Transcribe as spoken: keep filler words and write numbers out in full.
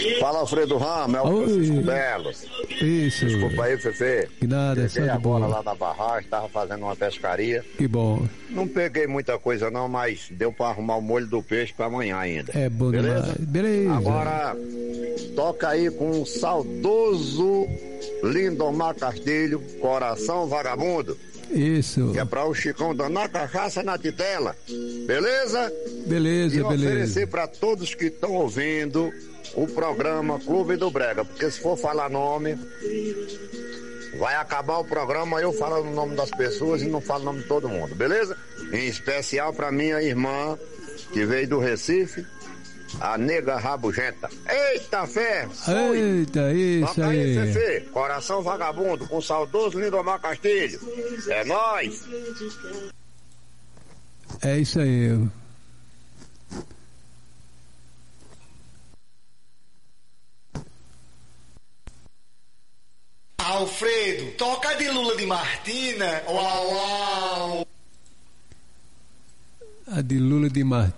Fala, Alfredo Ramos, é o Oi. Francisco Belo. Isso. Desculpa aí, Fefe. Que nada, Cheguei só de agora boa. lá na barragem, tava fazendo uma pescaria. Que bom. Não peguei muita coisa não, mas deu pra arrumar o molho do peixe pra amanhã ainda. É bom Beleza? demais. Beleza. Agora, toca aí com o saudoso Lindomar Castilho, Coração Vagabundo, Isso. que é pra o Chicão danar cachaça na titela. Beleza? Beleza, E beleza. oferecer pra todos que estão ouvindo o programa Clube do Brega, porque se for falar nome, vai acabar o programa eu falando o nome das pessoas e não falo o nome de todo mundo, beleza? Em especial pra minha irmã, que veio do Recife, a nega rabugenta. Eita fé! Fui! Eita, isso Toca aí, aí. Fefe, Coração Vagabundo, com o saudoso Lindomar Castilho. É nóis! É isso aí. Alfredo, toca de Lula de Martina. Uau, uau. A de Lula de Martins.